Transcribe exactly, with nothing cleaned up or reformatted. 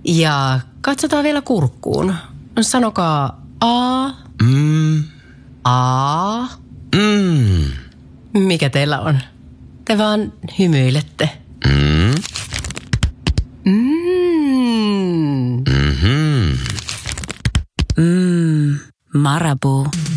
Ja katsotaan vielä kurkkuun. Sanokaa A. Mm. A. Mm. Mikä teillä on? Te vaan hymyilette. Mm. Mm. Mm-hmm. Mmm, Marabou.